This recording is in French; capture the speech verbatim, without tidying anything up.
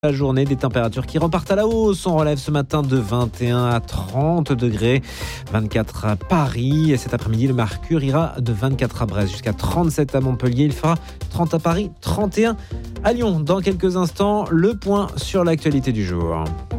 La journée, des températures qui repartent à la hausse. On relève ce matin de vingt et un à trente degrés, vingt-quatre à Paris. Et cet après-midi, le mercure ira de vingt-quatre à Brest jusqu'à trente-sept à Montpellier. Il fera trente à Paris, trente et un à Lyon. Dans quelques instants, le point sur l'actualité du jour.